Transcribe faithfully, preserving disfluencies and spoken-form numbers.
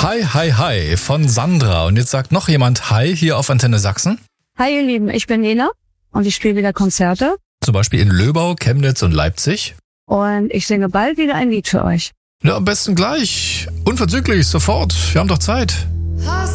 Hi, hi, hi von Sandra. Und jetzt sagt noch jemand Hi hier auf Antenne Sachsen. Hi ihr Lieben, ich bin Lena und ich spiele wieder Konzerte. Zum Beispiel in Löbau, Chemnitz und Leipzig. Und ich singe bald wieder ein Lied für euch. Ja, am besten gleich. Unverzüglich, sofort. Wir haben doch Zeit.